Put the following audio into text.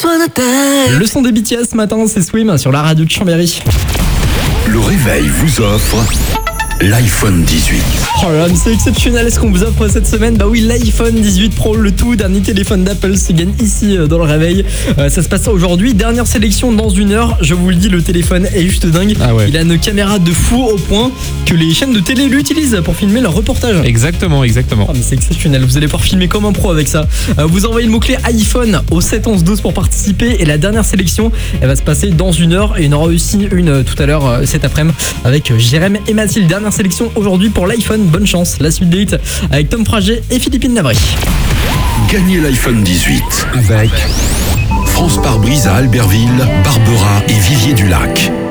Le son des BTS ce matin, c'est Swim sur la radio de Chambéry. Le réveil vous offre l'iPhone 18. Oh là là, mais c'est exceptionnel ce qu'on vous offre cette semaine. Bah oui, l'iPhone 18 Pro, le tout dernier téléphone d'Apple se gagne ici dans le réveil. Ça se passe aujourd'hui, dernière sélection dans 1 heure. Je vous le dis, le téléphone est juste dingue. Ah ouais. Il a une caméra de fou au point que les chaînes de télé l'utilisent pour filmer leurs reportages. Exactement. Oh, mais c'est exceptionnel, vous allez pouvoir filmer comme un pro avec ça. Vous envoyez le mot-clé iPhone au 7 11 12 pour participer. Et la dernière sélection, elle va se passer dans 1 heure. Et il y en aura aussi une tout à l'heure cet après-midi avec Jérém et Mathilde. Dernière sélection aujourd'hui pour l'iPhone. Bonne chance. La suite des hits avec Tom Frager et Philippine Navry. Gagnez l'iPhone 18 avec France Pare-Brise à Albertville, Barbera et Vivier-du-Lac.